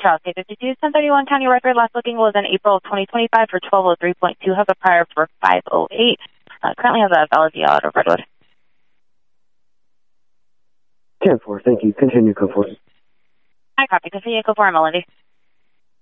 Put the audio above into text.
Charles K52, 1031 County Record. Last booking was in April of 2025 for 1203.2. Have a prior for 508. Currently has a valid deal out of Redwood. 10-4, thank you. Continue, code 4. I copy. Continue, code 4, Melody.